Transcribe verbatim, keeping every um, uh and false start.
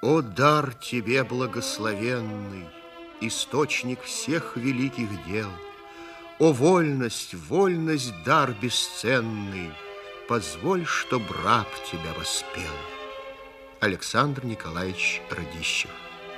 О, дар тебе благословенный, источник всех великих дел! О, вольность, вольность, дар бесценный, позволь, чтоб раб тебя воспел. Александр Николаевич Радищев.